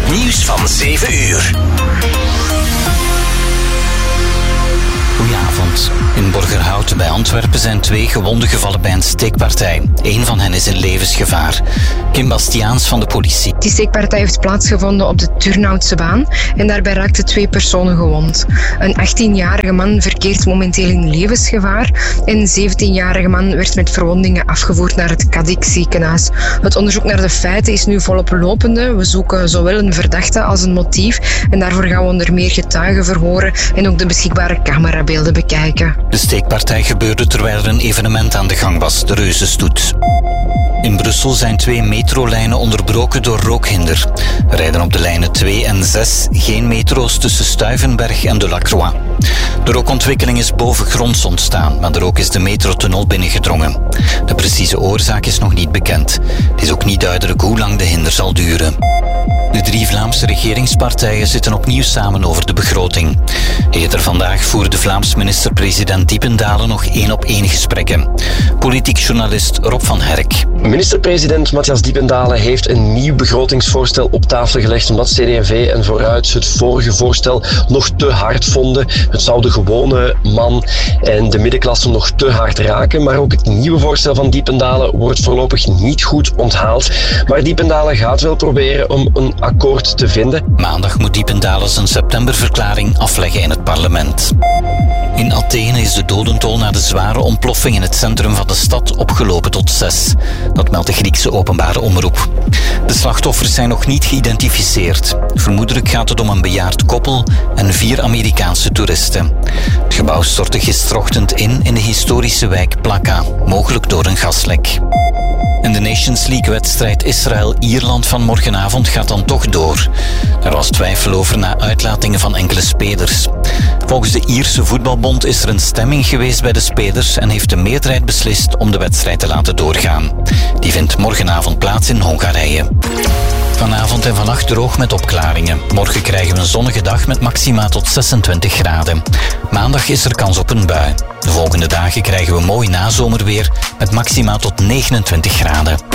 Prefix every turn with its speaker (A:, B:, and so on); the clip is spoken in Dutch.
A: Het nieuws van 7 uur.
B: Goedenavond. In Borgerhout bij Antwerpen zijn 2 gewonden gevallen bij een steekpartij. Eén van hen is in levensgevaar. Kim Bastiaans van de politie.
C: Die steekpartij heeft plaatsgevonden op de Turnhoutse baan en daarbij raakten 2 personen gewond. Een 18-jarige man verkeert momenteel in levensgevaar en een 17-jarige man werd met verwondingen afgevoerd naar het Cadix ziekenhuis. Het onderzoek naar de feiten is nu volop lopende. We zoeken zowel een verdachte als een motief en daarvoor gaan we onder meer getuigen verhoren en ook de beschikbare camerabeelden bekijken.
B: De steekpartij gebeurde terwijl er een evenement aan de gang was, de Reuzenstoet. In Brussel zijn 2 metrolijnen onderbroken door rookhinder. Er rijden op de lijnen 2 en 6 geen metro's tussen Stuyvenberg en de Lacroix. De rookontwikkeling is bovengronds ontstaan, maar de rook is de metrotunnel binnengedrongen. De precieze oorzaak is nog niet bekend. Het is ook niet duidelijk hoe lang de hinder zal duren. De 3 Vlaamse regeringspartijen zitten opnieuw samen over de begroting. Eerder vandaag voerde Vlaams minister-president Diependalen nog 1-op-1 gesprekken. Politiek journalist Rob van Herk.
D: Minister-president Matthias Diependalen heeft een nieuw begrotingsvoorstel op tafel gelegd omdat CD&V en Vooruit het vorige voorstel nog te hard vonden. Het zou de gewone man en de middenklasse nog te hard raken, maar ook het nieuwe voorstel van Diependalen wordt voorlopig niet goed onthaald. Maar Diependalen gaat wel proberen om een akkoord te vinden.
B: Maandag moet Diependalen zijn septemberverklaring afleggen in het parlement. In Athene is de dodentol na de zware ontploffing in het centrum van de stad opgelopen tot 6. Dat meldt de Griekse openbare omroep. De slachtoffers zijn nog niet geïdentificeerd. Vermoedelijk gaat het om een bejaard koppel en 4 Amerikaanse toeristen. Het gebouw stortte gisterochtend in de historische wijk Plaka, mogelijk door een gaslek. En de Nations League-wedstrijd Israël-Ierland van morgenavond gaat dan toch door. Er was twijfel over na uitlatingen van enkele spelers. Volgens de Ierse voetbalbond is er een stemming geweest bij de spelers en heeft de meerderheid beslist om de wedstrijd te laten doorgaan. Die vindt morgenavond plaats in Hongarije. Vanavond en vannacht droog met opklaringen. Morgen krijgen we een zonnige dag met maxima tot 26 graden. Maandag is er kans op een bui. De volgende dagen krijgen we mooi nazomerweer met maxima tot 29 graden.